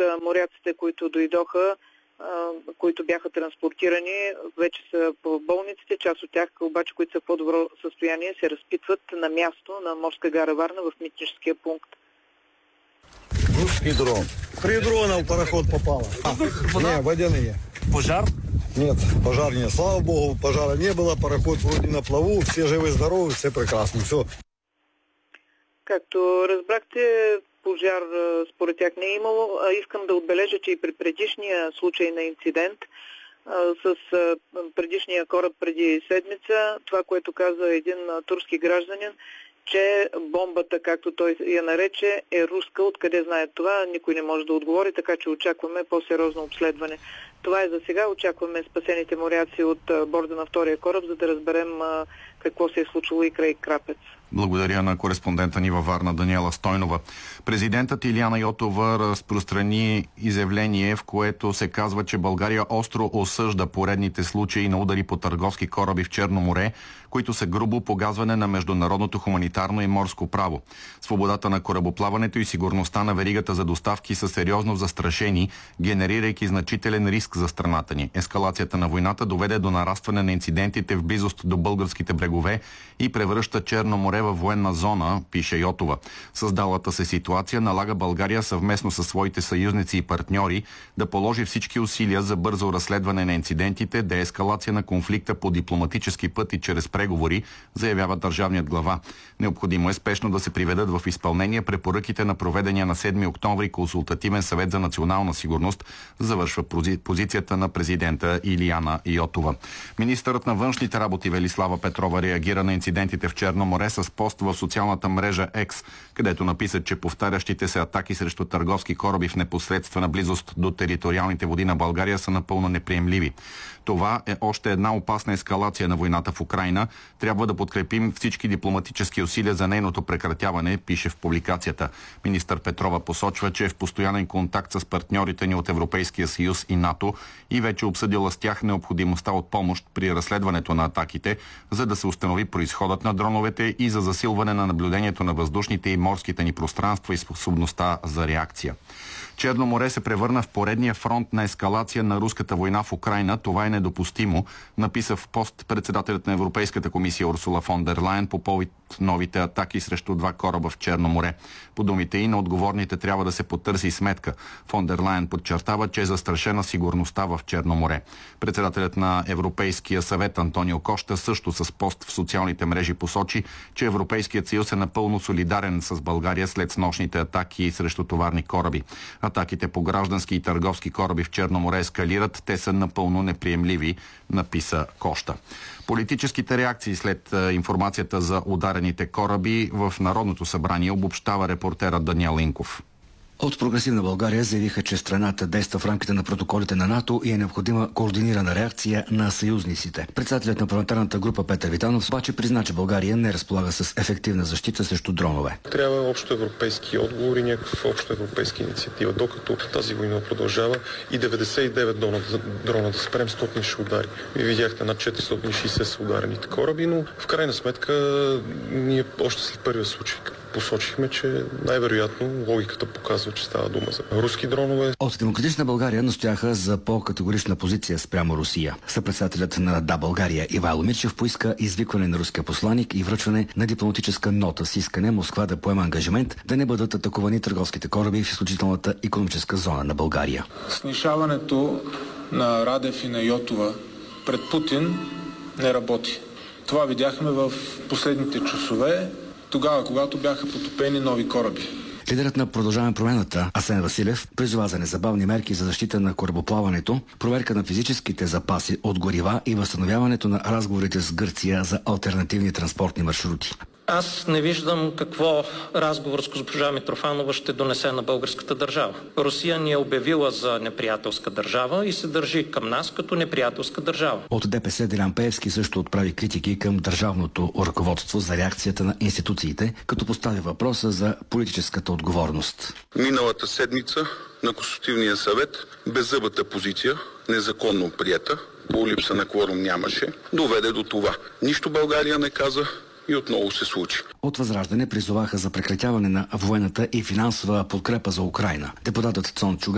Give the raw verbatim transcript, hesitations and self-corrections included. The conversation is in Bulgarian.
моряците, които дойдоха, които бяха транспортирани, вече са по болниците. Част от тях, обаче, които са в по-добро състояние, се разпитват на място на морска гара Варна в митническия пункт. Русский дрон. При дрона в пароход попало. А, не, водяные. Пожар? Нет, пожар нет. Слава богу, пожара не было. Пароход вроде на плаву. Все живы-здоровы, все прекрасно. Все. Както разбрахте, пожар според тях не е имало. Искам да отбележа, че и при предишния случай на инцидент с предишния кораб преди седмица, това, което каза един турски гражданин, че бомбата, както той я нарече, е руска. Откъде знаят това? Никой не може да отговори, така че очакваме по-сериозно обследване. Това е за сега. Очакваме спасените моряци от борда на втория кораб, за да разберем какво се е случило и край Крапец. Благодаря на кореспондента ни във Варна Даниела Стойнова. Президентът Илияна Йотова разпространи изявление, в което се казва, че България остро осъжда поредните случаи на удари по търговски кораби в Черно море, които са грубо погазване на международното хуманитарно и морско право. Свободата на корабоплаването и сигурността на веригата за доставки са сериозно застрашени, генерирайки значителен риск за страната ни. Ескалацията на войната доведе до нарастване на инцидентите в близост до българските брегове и превръща Черно море във военна зона, пише Йотова. Създалата се ситуация налага България съвместно със своите съюзници и партньори да положи всички усилия за бързо разследване на инцидентите, деескалация на конфликта по дипломатически път и чрез преговори, заявява държавният глава. Необходимо е спешно да се приведат в изпълнение препоръките на проведения на седми октомври консултативен съвет за национална сигурност, завършва позицията на президента Илияна Йотова. Министърът на външните работи Велислава Петрова реагира на инцидентите в Черно море с пост в социалната мрежа X, където написа, че повтарящите се атаки срещу търговски кораби в непосредствена близост до териториалните води на България са напълно неприемливи. Това е още една опасна ескалация на войната в Украйна. Трябва да подкрепим всички дипломатически усилия за нейното прекратяване, пише в публикацията. Министър Петрова посочва, че е в постоянен контакт с партньорите ни от Европейския съюз и НАТО и вече обсъдила с тях необходимостта от помощ при разследването на атаките, за да се установи произходът на дроновете и за засилване на наблюдението на въздушните и морските ни пространства и способността за реакция. Черно море се превърна в поредния фронт на ескалация на руската война в Украйна. Това е недопустимо, написа в пост председателят на Европейската комисия Урсула фон дер Лайен по повод новите атаки срещу два кораба в Черно море. По думите и на отговорните трябва да се потърси сметка. Фон дер Лайен подчертава, че е застрашена сигурността в Черно море. Председателят на Европейския съвет Антонио Кошта също с пост в социалните мрежи посочи, че Европейският съюз е напълно солидарен с България след снощните атаки срещу товарни кораби. Атаките по граждански и търговски кораби в Черно море ескалират. Те са напълно неприемливи, написа Кошта. Политическите реакции след информацията за ударените кораби в Народното събрание обобщава репортера Даниел Инков. От Прогресивна България заявиха, че страната действа в рамките на протоколите на НАТО и е необходима координирана реакция на съюзниците. Председателят на парламентарната група Петър Витанов обаче призна, че България не разполага с ефективна защита срещу дронове. Трябва общо европейски отговори, някаква общо европейска инициатива, докато тази война продължава и деветдесет и девет дрона, дрона да спрем, сто ще удари. Вие видяхте над четиристотин и шейсет са ударените кораби, но в крайна сметка ние още след първия случай посочихме, че най-вероятно логиката показва, че става дума за руски дронове. От Демократична България настояха за по-категорична позиция спрямо Русия. Съпредседателят на Да, България Ивайло Мирчев поиска извикване на руския посланик и връчване на дипломатическа нота с искане Москва да поема ангажимент да не бъдат атакувани търговските кораби в изключителната икономическа зона на България. Снишаването на Радев и на Йотова пред Путин не работи. Това видяхме в последните часове, тогава, когато бяха потопени нови кораби. Лидерът на Продължаваме промяната Асен Василев призова за незабавни мерки за защита на корабоплаването, проверка на физическите запаси от горива и възстановяването на разговорите с Гърция за алтернативни транспортни маршрути. Аз не виждам какво разговор с госпожа Митрофанова ще донесе на българската държава. Русия ни е обявила за неприятелска държава и се държи към нас като неприятелска държава. От ДПС Делян Пеевски също отправи критики към държавното ръководство за реакцията на институциите, като постави въпроса за политическата отговорност. Миналата седмица на Консултативния съвет беззъбата позиция, незаконно приета, по липса на кворум нямаше, доведе до това. Нищо България не каза и отново се случи. От Възраждане призоваха за прекратяване на военната и финансова подкрепа за Украйна. Депутатът Цон Чуга